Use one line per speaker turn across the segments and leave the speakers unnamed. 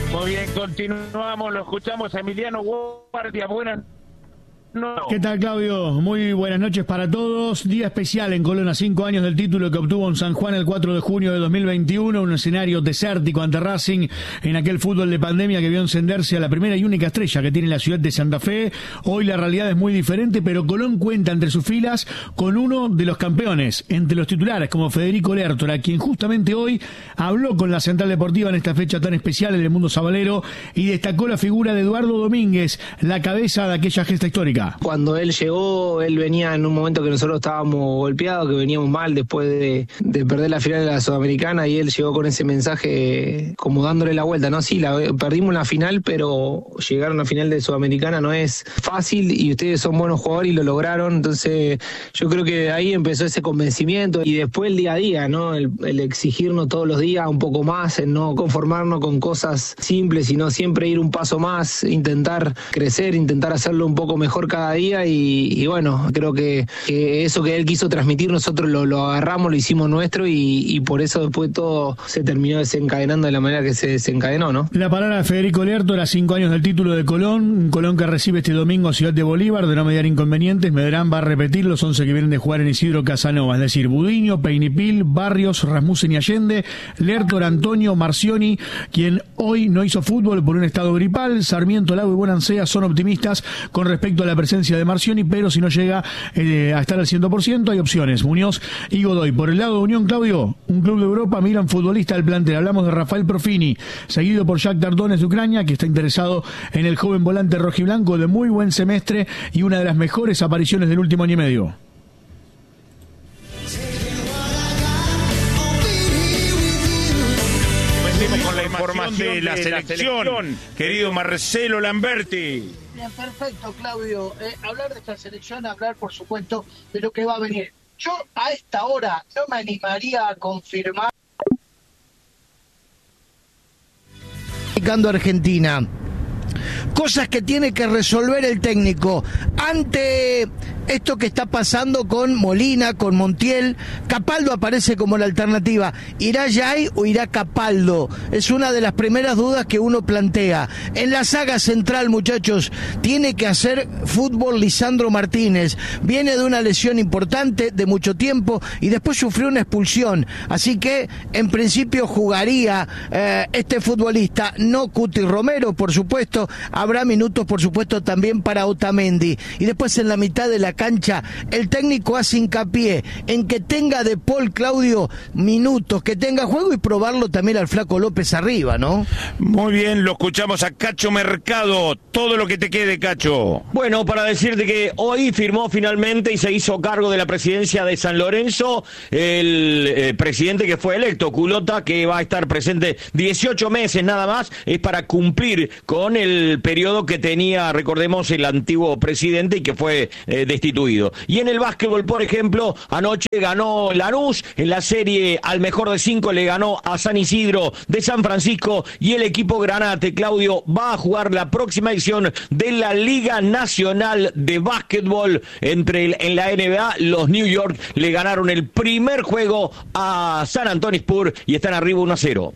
Muy bien, continuamos, lo escuchamos a Emiliano Guardia. Buenas. No.
¿Qué tal, Claudio? Muy buenas noches para todos. Día especial en Colón a 5 años del título que obtuvo en San Juan el 4 de junio de 2021, un escenario desértico ante Racing en aquel fútbol de pandemia que vio encenderse a la primera y única estrella que tiene la ciudad de Santa Fe. Hoy la realidad es muy diferente, pero Colón cuenta entre sus filas con uno de los campeones, entre los titulares como Federico Lertora, quien justamente hoy habló con la Central Deportiva en esta fecha tan especial en el mundo sabalero y destacó la figura de Eduardo Domínguez, la cabeza de aquella gesta histórica.
Cuando él llegó, él venía en un momento que nosotros estábamos golpeados, que veníamos mal después de perder la final de la Sudamericana, y él llegó con ese mensaje como dándole la vuelta, ¿no? Sí, perdimos la final, pero llegar a una final de Sudamericana no es fácil y ustedes son buenos jugadores y lo lograron. Entonces yo creo que ahí empezó ese convencimiento y después el día a día, ¿no? El exigirnos todos los días un poco más, el no conformarnos con cosas simples, sino siempre ir un paso más, intentar crecer, intentar hacerlo un poco mejor cada día y bueno, creo que eso que él quiso transmitir nosotros lo agarramos, lo hicimos nuestro y por eso después todo se terminó desencadenando de la manera que se desencadenó, ¿no?
La palabra de Federico Lertora, 5 años del título de Colón, un Colón que recibe este domingo a Ciudad de Bolívar, de no mediar inconvenientes. Medrán va a repetir los 11 que vienen de jugar en Isidro Casanova, es decir, Budiño, Peinipil, Barrios, Rasmussen y Allende, Lertora, Antonio, Marcioni, quien hoy no hizo fútbol por un estado gripal, Sarmiento, Lago y Bonancea son optimistas con respecto a la presencia de Marcioni, pero si no llega a estar al 100%, hay opciones, Muñoz y Godoy. Por el lado de Unión, Claudio, un club de Europa mira un futbolista del plantel. Hablamos de Rafael Profini, seguido por Jack Tardones de Ucrania, que está interesado en el joven volante rojiblanco de muy buen semestre y una de las mejores apariciones del último año y medio.
Con la información de la selección, querido Marcelo Lamberti.
Bien, perfecto, Claudio. Hablar de esta selección, hablar, por supuesto, de lo que va a venir. Yo a esta hora no me animaría a confirmar.
Argentina. Cosas que tiene que resolver el técnico ante esto que está pasando con Molina, con Montiel. Capaldo aparece como la alternativa. ¿Irá Yay o irá Capaldo? Es una de las primeras dudas que uno plantea. En la saga central, muchachos, tiene que hacer fútbol Lisandro Martínez. Viene de una lesión importante de mucho tiempo y después sufrió una expulsión. Así que, en principio, jugaría este futbolista, no Cuti Romero, por supuesto. Habrá minutos, por supuesto, también para Otamendi. Y después, en la mitad de la cancha, el técnico hace hincapié en que tenga De Paul, Claudio, minutos, que tenga juego y probarlo también al Flaco López arriba, ¿no?
Muy bien, lo escuchamos a Cacho Mercado. Todo lo que te quede, Cacho.
Bueno, para decirte que hoy firmó finalmente y se hizo cargo de la presidencia de San Lorenzo el presidente que fue electo, Culota, que va a estar presente 18 meses nada más, es para cumplir con el periodo que tenía, recordemos, el antiguo presidente y que fue destituido. Y en el básquetbol, por ejemplo, anoche ganó Lanús, en la serie al mejor de 5 le ganó a San Isidro de San Francisco y el equipo Granate, Claudio, va a jugar la próxima edición de la Liga Nacional de Básquetbol en la NBA. Los New York le ganaron el primer juego a San Antonio Spurs y están arriba 1-0.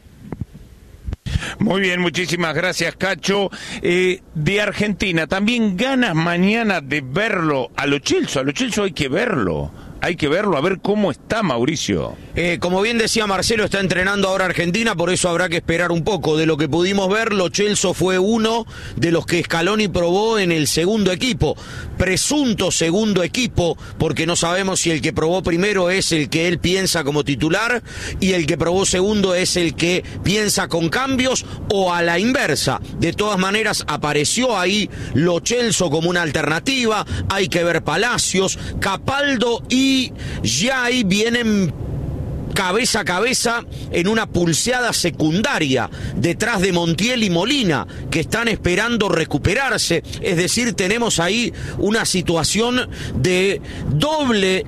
Muy bien, muchísimas gracias, Cacho. De Argentina, ¿también ganas mañana de verlo a Lo Celso? A Lo Celso hay que verlo. Hay que verlo, a ver cómo está Mauricio.
Como bien decía Marcelo, está entrenando ahora Argentina, por eso habrá que esperar un poco. De lo que pudimos ver, Lo Celso fue uno de los que Scaloni probó en el segundo equipo. Presunto segundo equipo, porque no sabemos si el que probó primero es el que él piensa como titular y el que probó segundo es el que piensa con cambios o a la inversa. De todas maneras, apareció ahí Lo Celso como una alternativa. Hay que ver Palacios, Capaldo y Yay vienen cabeza a cabeza en una pulseada secundaria detrás de Montiel y Molina, que están esperando recuperarse. Es decir, tenemos ahí una situación de doble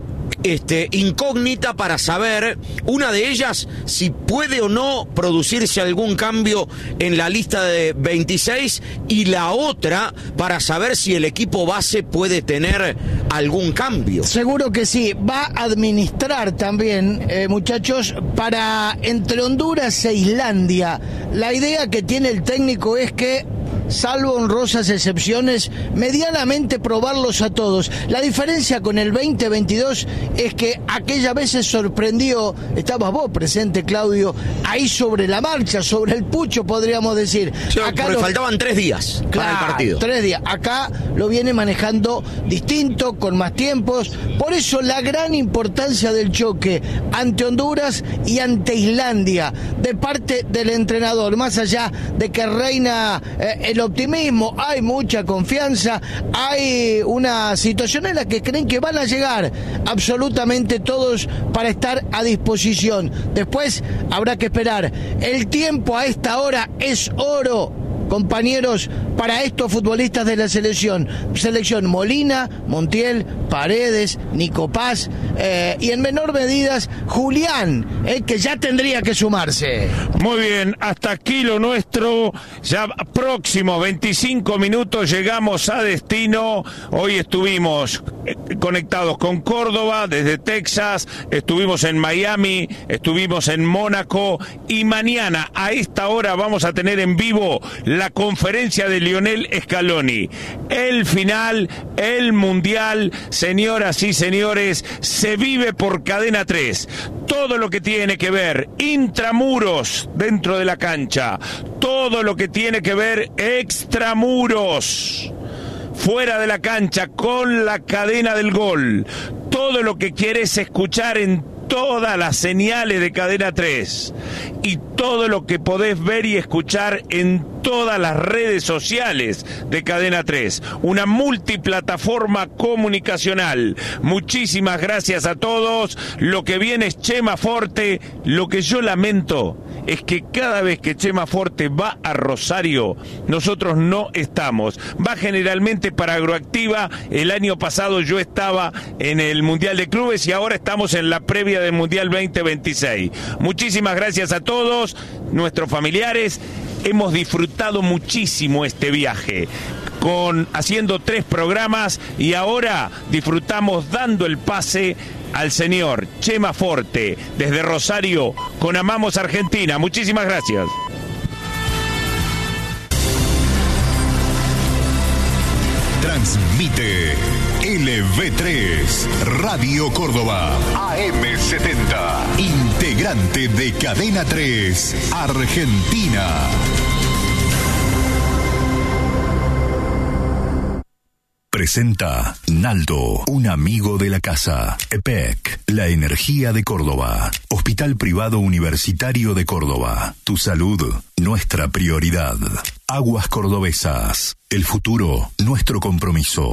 incógnita para saber, una de ellas, si puede o no producirse algún cambio en la lista de 26, y la otra para saber si el equipo base puede tener algún cambio.
Seguro que sí, va a administrar también, muchachos, para entre Honduras e Islandia. La idea que tiene el técnico es que, salvo honrosas excepciones, medianamente probarlos a todos. La diferencia con el 2022 es que aquella vez se sorprendió, estabas vos presente, Claudio, ahí sobre la marcha, sobre el pucho, podríamos decir.
Sí, porque faltaban 3 días para el partido.
3 días. Acá lo viene manejando distinto, con más tiempos. Por eso la gran importancia del choque ante Honduras y ante Islandia, de parte del entrenador, más allá de que reina el optimismo, hay mucha confianza, hay una situación en la que creen que van a llegar absolutamente todos para estar a disposición. Después habrá que esperar. El tiempo a esta hora es oro, compañeros, para estos futbolistas de la selección. Molina, Montiel, Paredes, Nico Paz, y en menor medida Julián, que ya tendría que sumarse.
Muy bien, hasta aquí lo nuestro. Ya próximo 25 minutos llegamos a destino. Hoy estuvimos conectados con Córdoba desde Texas, estuvimos en Miami, estuvimos en Mónaco, y mañana a esta hora vamos a tener en vivo la conferencia de Lionel Scaloni. El final, el mundial, señoras y señores, se vive por Cadena 3. Todo lo que tiene que ver intramuros dentro de la cancha, todo lo que tiene que ver extramuros fuera de la cancha con la cadena del gol, todo lo que quieres escuchar en todas las señales de Cadena 3 y todo lo que podés ver y escuchar en todas las redes sociales de Cadena 3, una multiplataforma comunicacional. Muchísimas gracias a todos. Lo que viene es Chema Forte. Lo que yo lamento es que cada vez que Chema Forte va a Rosario, nosotros no estamos. Va generalmente para Agroactiva. El año pasado yo estaba en el Mundial de Clubes y ahora estamos en la previa del Mundial 2026. Muchísimas gracias a todos, nuestros familiares. Hemos disfrutado muchísimo este viaje, haciendo 3 programas, y ahora disfrutamos dando el pase al señor Chema Forte desde Rosario con Amamos Argentina. Muchísimas gracias.
Transmite LV3 Radio Córdoba AM70, integrante de Cadena 3 Argentina. Presenta Naldo, un amigo de la casa. EPEC, la energía de Córdoba. Hospital Privado Universitario de Córdoba. Tu salud, nuestra prioridad. Aguas Cordobesas, el futuro, nuestro compromiso.